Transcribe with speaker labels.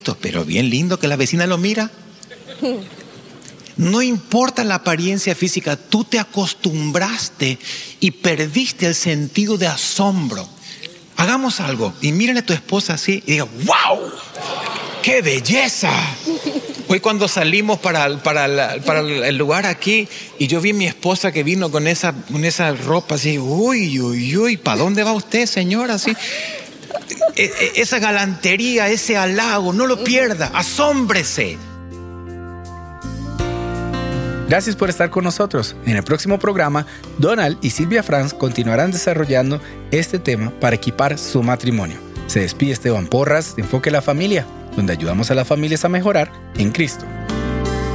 Speaker 1: bonito, pero bien lindo que la vecina lo mira. No importa la apariencia física, tú te acostumbraste y perdiste el sentido de asombro. Hagamos algo y mírenle a tu esposa así y diga, ¡wow! ¡Qué belleza! Hoy cuando salimos para el lugar aquí y yo vi a mi esposa que vino con esa ropa así, uy, ¿para dónde va usted, señora? Así, esa galantería, ese halago, no lo pierda, asómbrese.
Speaker 2: Gracias por estar con nosotros. En el próximo programa, Donald y Silvia Franz continuarán desarrollando este tema para equipar su matrimonio. Se despide Esteban Porras de Enfoque a la Familia, donde ayudamos a las familias a mejorar en Cristo.